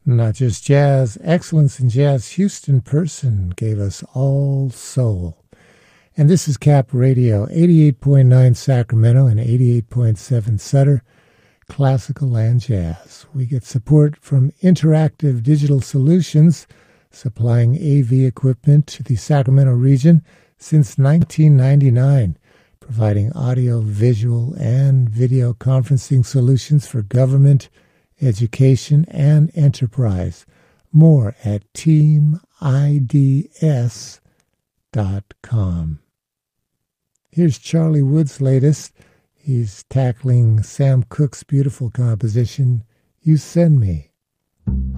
Not just jazz, excellence in jazz. Houston Person gave us All Soul. And this is Cap Radio, 88.9 Sacramento and 88.7 Sutter, classical and jazz. We get support from Interactive Digital Solutions, supplying AV equipment to the Sacramento region since 1999, providing audio, visual, and video conferencing solutions for government, education, and enterprise. More at teamids.com. Here's Charlie Wood's latest. He's tackling Sam Cooke's beautiful composition, You Send Me.